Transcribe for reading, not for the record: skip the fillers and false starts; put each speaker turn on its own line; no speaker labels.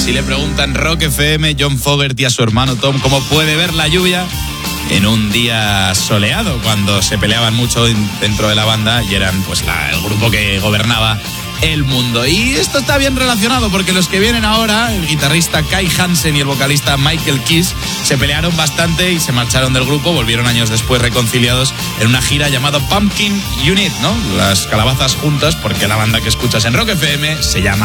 Si le preguntan Rock FM, John Fogerty a su hermano Tom cómo puede ver la lluvia en un día soleado, cuando se peleaban mucho dentro de la banda y eran pues el grupo que gobernaba el mundo. Y esto está bien relacionado porque los que vienen ahora, el guitarrista Kai Hansen y el vocalista Michael Kiss, se pelearon bastante y se marcharon del grupo, volvieron años después reconciliados en una gira llamada Pumpkin Unit, ¿no? Las calabazas juntas, porque la banda que escuchas en Rock FM se llama